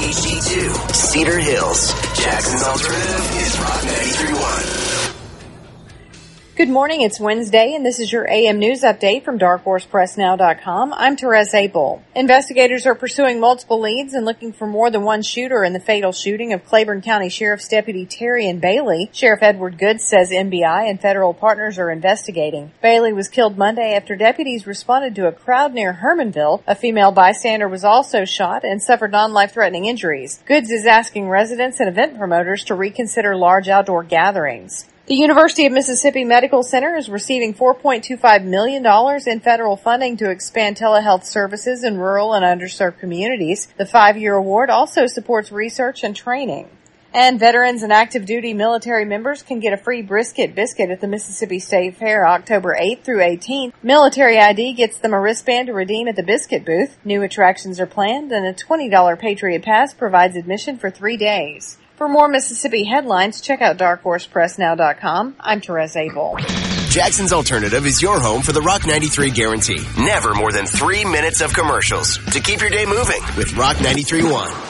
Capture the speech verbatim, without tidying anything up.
H D two, Cedar Hills. Jackson's Alternative is Rock ninety-three point one. Good morning, it's Wednesday, and this is your A M News Update from dark horse press now dot com. I'm Therese Abel. Investigators are pursuing multiple leads and looking for more than one shooter in the fatal shooting of Claiborne County Sheriff's Deputy Terrian Bailey. Sheriff Edward Goods says M B I and federal partners are investigating. Bailey was killed Monday after deputies responded to a crowd near Hermanville. A female bystander was also shot and suffered non-life-threatening injuries. Goods is asking residents and event promoters to reconsider large outdoor gatherings. The University of Mississippi Medical Center is receiving four point two five million dollars in federal funding to expand telehealth services in rural and underserved communities. The five-year award also supports research and training. And veterans and active duty military members can get a free brisket biscuit at the Mississippi State Fair October eighth through eighteenth. Military I D gets them a wristband to redeem at the biscuit booth. New attractions are planned, and a twenty dollars Patriot Pass provides admission for three days. For more Mississippi headlines, check out dark horse press now dot com. I'm Therese Abel. Jackson's Alternative is your home for the Rock ninety-three Guarantee. Never more than three minutes of commercials to keep your day moving with Rock ninety-three point one.